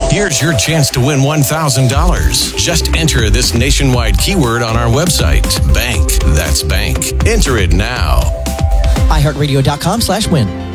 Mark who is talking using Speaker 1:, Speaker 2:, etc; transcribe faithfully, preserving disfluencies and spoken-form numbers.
Speaker 1: Here's your chance to win one thousand dollars. Just enter this nationwide keyword on our website. Bank. That's bank. Enter it now.
Speaker 2: iHeartRadio.com slash win.